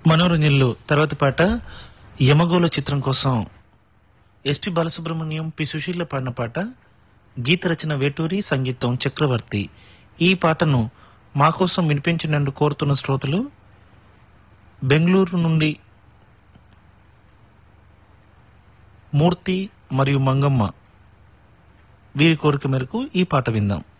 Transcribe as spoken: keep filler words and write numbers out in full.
మనోరంజన్లో తర్వాతి పాట యమగోళ చిత్రం కోసం ఎస్పి బాలసుబ్రహ్మణ్యం, పి సుశీల పాడిన పాట. గీత రచన వేటూరి, సంగీతం చక్రవర్తి. ఈ పాటను మా కోసం వినిపించినందుకు కోరుతున్న శ్రోతలు బెంగళూరు నుండి మూర్తి మరియు మంగమ్మ. వీరి కోరిక మేరకు ఈ పాట విందాం.